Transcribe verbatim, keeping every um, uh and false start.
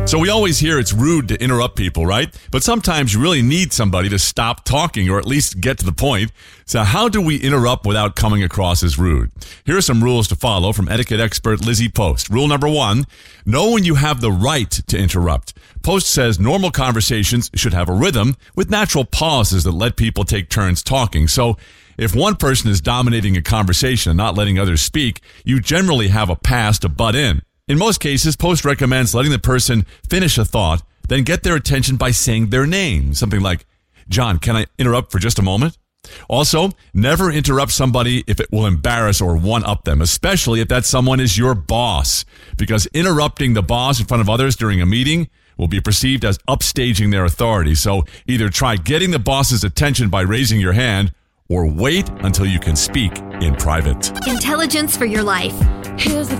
So we always hear it's rude to interrupt people, right? But sometimes you really need somebody to stop talking or at least get to the point. So how do we interrupt without coming across as rude? Here are some rules to follow from etiquette expert Lizzie Post. Rule number one, know when you have the right to interrupt. Post says normal conversations should have a rhythm with natural pauses that let people take turns talking. So if one person is dominating a conversation and not letting others speak, you generally have a pass to butt in. In most cases, Post recommends letting the person finish a thought, then get their attention by saying their name. Something like, John, can I interrupt for just a moment? Also, never interrupt somebody if it will embarrass or one-up them, especially if that someone is your boss, because interrupting the boss in front of others during a meeting will be perceived as upstaging their authority. So either try getting the boss's attention by raising your hand or wait until you can speak in private. Intelligence for your life. Here's the